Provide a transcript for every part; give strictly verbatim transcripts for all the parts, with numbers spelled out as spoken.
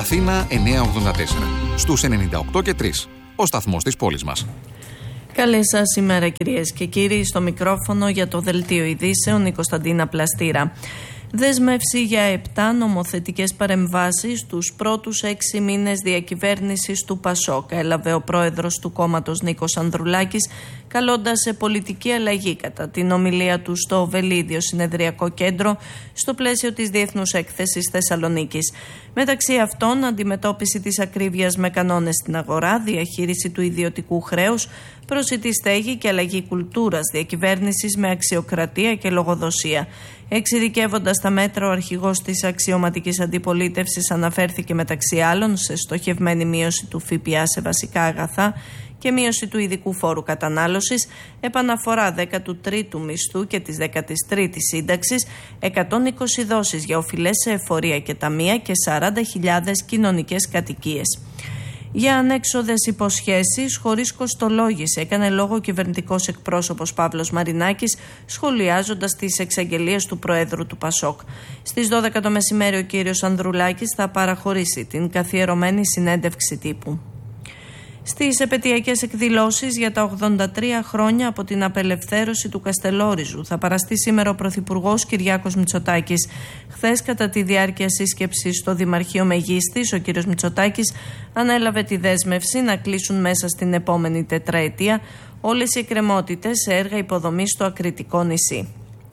Αθήνα εννιακόσια ογδόντα τέσσερα. Στους ενενήντα οκτώ και τρία. Ο σταθμός της πόλης μας. Καλή σας ημέρα κυρίες και κύριοι. Στο μικρόφωνο για το Δελτίο Ειδήσεων η Κωνσταντίνα Πλαστήρα. Δέσμευση για επτά νομοθετικές παρεμβάσεις τους πρώτους έξι μήνες διακυβέρνησης του ΠΑΣΟΚ έλαβε ο πρόεδρος του κόμματος Νίκος Ανδρουλάκης, καλώντας σε πολιτική αλλαγή κατά την ομιλία του στο Βελίδιο Συνεδριακό Κέντρο στο πλαίσιο της Διεθνούς Έκθεσης Θεσσαλονίκης. Μεταξύ αυτών, αντιμετώπιση της ακρίβειας με κανόνες στην αγορά, διαχείριση του ιδιωτικού χρέους, προσιτή στέγη και αλλαγή κουλτούρας διακυβέρνησης με αξιοκρατία και λογοδοσία. Εξειδικεύοντας τα μέτρα, ο αρχηγός της αξιωματικής αντιπολίτευσης αναφέρθηκε μεταξύ άλλων σε στοχευμένη μείωση του ΦΠΑ σε βασικά αγαθά και μείωση του ειδικού φόρου κατανάλωσης, επαναφορά δέκατου τρίτου μισθού και της δέκατης τρίτης σύνταξης, εκατόν είκοσι δόσεις για οφειλές σε εφορία και ταμεία και σαράντα χιλιάδες κοινωνικές κατοικίες. Για ανέξοδες υποσχέσεις χωρίς κοστολόγηση έκανε λόγο ο κυβερνητικός εκπρόσωπος Παύλος Μαρινάκης, σχολιάζοντας τις εξαγγελίες του Προέδρου του ΠΑΣΟΚ. Στις δώδεκα το μεσημέρι ο κύριος Ανδρουλάκης θα παραχωρήσει την καθιερωμένη συνέντευξη τύπου. Στις επετειακές εκδηλώσεις για τα ογδόντα τρία χρόνια από την απελευθέρωση του Καστελόριζου θα παραστεί σήμερα ο Πρωθυπουργός Κυριάκος Μητσοτάκης. Χθες, κατά τη διάρκεια σύσκεψης στο Δημαρχείο Μεγίστης, ο κ. Μητσοτάκης ανέλαβε τη δέσμευση να κλείσουν μέσα στην επόμενη τετραετία όλες οι εκκρεμότητες σε έργα υποδομής στο Ακριτικό νησί.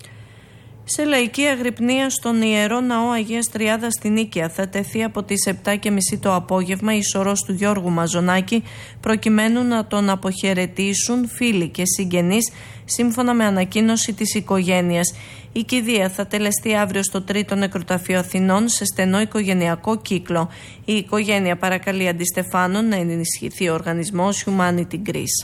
Σε λαϊκή αγρυπνία στον Ιερό Ναό Αγίας Τριάδας στην Νίκαια θα τεθεί από τις επτά και μισή το απόγευμα η σωρός του Γιώργου Μαζονάκη, προκειμένου να τον αποχαιρετήσουν φίλοι και συγγενείς, σύμφωνα με ανακοίνωση της οικογένειας. Η κηδεία θα τελεστεί αύριο στο Τρίτο Νεκροταφείο Αθηνών σε στενό οικογενειακό κύκλο. Η οικογένεια παρακαλεί αντιστεφάνων να ενισχυθεί ο οργανισμός Humanity Greece.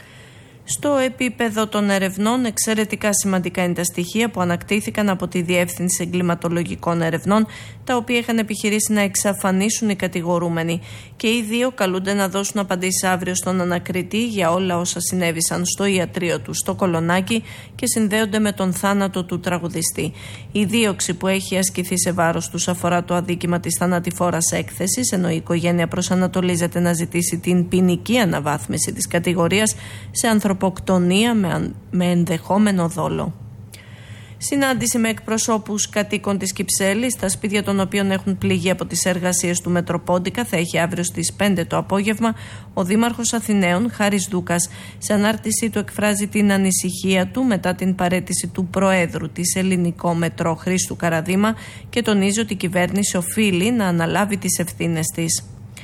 Στο επίπεδο των ερευνών, εξαιρετικά σημαντικά είναι τα στοιχεία που ανακτήθηκαν από τη Διεύθυνση Εγκληματολογικών Ερευνών, τα οποία είχαν επιχειρήσει να εξαφανίσουν οι κατηγορούμενοι. Και οι δύο καλούνται να δώσουν απαντήσεις αύριο στον ανακριτή για όλα όσα συνέβησαν στο ιατρείο του στο Κολονάκι και συνδέονται με τον θάνατο του τραγουδιστή. Η δίωξη που έχει ασκηθεί σε βάρος τους αφορά το αδίκημα της θανατηφόρας έκθεσης, ενώ η οικογένεια προσανατολίζεται να ζητήσει την ποινική αναβάθμιση της κατηγορίας σε ανθρωποκτονία με, με ενδεχόμενο δόλο. Συνάντηση με εκπροσώπους κατοίκων της Κυψέλης, στα σπίτια των οποίων έχουν πληγεί από τις εργασίες του Μετροπόντικα, θα έχει αύριο στις πέντε το απόγευμα ο Δήμαρχος Αθηναίων, Χάρης Δούκας. Σε ανάρτησή του εκφράζει την ανησυχία του μετά την παραίτηση του Προέδρου της Ελληνικό Μετρό Χρήστου Καραδίμα και τονίζει ότι η κυβέρνηση οφείλει να αναλάβει τις ευθύνες της.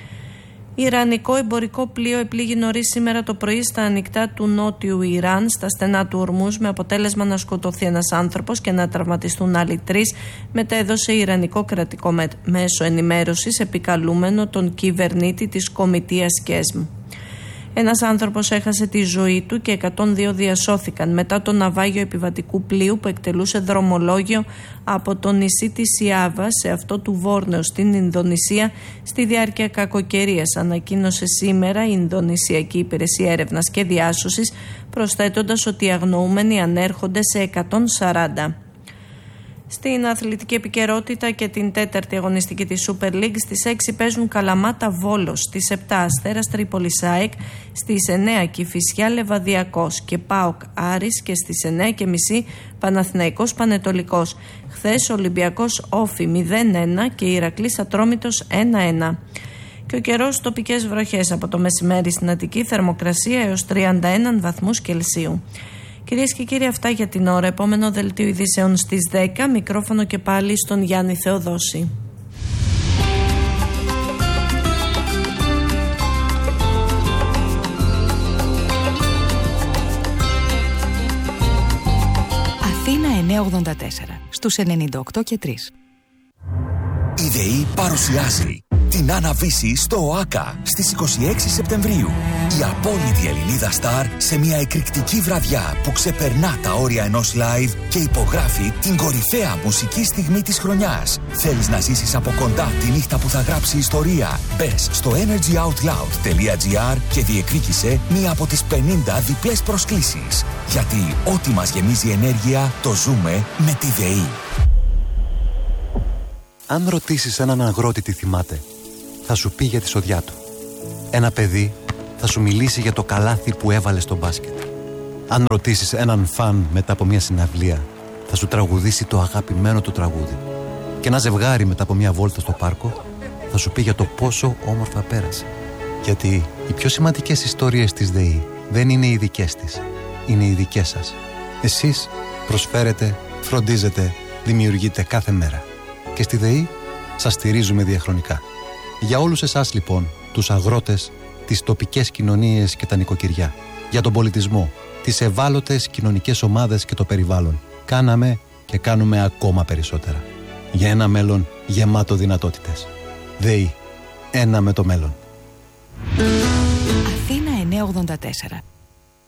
Ιρανικό εμπορικό πλοίο επλήγει νωρίς σήμερα το πρωί στα ανοιχτά του νότιου Ιράν, στα στενά του Ορμούζ, με αποτέλεσμα να σκοτωθεί ένας άνθρωπος και να τραυματιστούν άλλοι τρεις, μετέδωσε Ιρανικό κρατικό μέσο ενημέρωσης επικαλούμενο τον κυβερνήτη της Κομιτείας Κέσμ. Ένας άνθρωπος έχασε τη ζωή του και εκατόν δύο διασώθηκαν μετά το ναυάγιο επιβατικού πλοίου που εκτελούσε δρομολόγιο από το νησί της Ιάβα σε αυτό του Βόρνεο στην Ινδονησία στη διάρκεια κακοκαιρίας, ανακοίνωσε σήμερα η Ινδονησιακή Υπηρεσία Έρευνας και Διάσωσης, προσθέτοντας ότι οι αγνοούμενοι ανέρχονται σε εκατόν σαράντα. Στην αθλητική επικαιρότητα και την τέταρτη αγωνιστική της Super League, στις έξι παίζουν Καλαμάτα Βόλος, στις επτά Αστέρας Τρίπολης ΑΕΚ, στις εννέα Κηφισιά Λεβαδιακός και ΠΑΟΚ Άρης και στις εννέα και μισή Παναθηναϊκός Πανετολικός. Χθες Ολυμπιακός Όφι μηδέν ένα και Ηρακλής Ατρόμητος ένα ένα. Και ο καιρός, τοπικές βροχές από το μεσημέρι στην Αττική, θερμοκρασία έως τριάντα ένα βαθμούς Κελσίου. Κυρίες και κύριοι, αυτά για την ώρα. Επόμενο δελτίο ειδήσεων στις δέκα. Μικρόφωνο και πάλι στον Γιάννη Θεοδόση. Αθήνα εννιακόσια ογδόντα τέσσερα στους ενενήντα οκτώ και τρία. Η ΔΕΗ παρουσιάζει την Άννα-Βύση στο ΟΑΚΑ στις είκοσι έξι Σεπτεμβρίου. Η απόλυτη Ελληνίδα στάρ σε μια εκρηκτική βραδιά που ξεπερνά τα όρια ενός live και υπογράφει την κορυφαία μουσική στιγμή της χρονιάς. Θέλεις να ζήσεις από κοντά τη νύχτα που θα γράψει ιστορία? Μπες στο energyoutloud.gr και διεκδίκησε μία από τις πενήντα διπλές προσκλήσεις. Γιατί ό,τι μας γεμίζει ενέργεια το ζούμε με τη ΔΕΗ. Αν ρωτήσεις έναν αγρότη τι θυμάται, θα σου πει για τη σοδιά του. Ένα παιδί θα σου μιλήσει για το καλάθι που έβαλε στο μπάσκετ. Αν ρωτήσεις έναν φαν μετά από μια συναυλία, θα σου τραγουδήσει το αγαπημένο του τραγούδι. Και ένα ζευγάρι μετά από μια βόλτα στο πάρκο θα σου πει για το πόσο όμορφα πέρασε. Γιατί οι πιο σημαντικές ιστορίες της ΔΕΗ δεν είναι οι δικές της, είναι οι δικές σας. Εσείς προσφέρετε, φροντίζετε, δημιουργείτε κάθε μέρα. Και στη ΔΕΗ σας στηρίζουμε διαχρονικά. Για όλους εσάς λοιπόν, τους αγρότες, τις τοπικές κοινωνίες και τα νοικοκυριά, για τον πολιτισμό, τις ευάλωτες κοινωνικές ομάδες και το περιβάλλον, κάναμε και κάνουμε ακόμα περισσότερα. Για ένα μέλλον γεμάτο δυνατότητες. ΔΕΗ. Ένα με το μέλλον. Αθήνα εννιακόσια ογδόντα τέσσερα.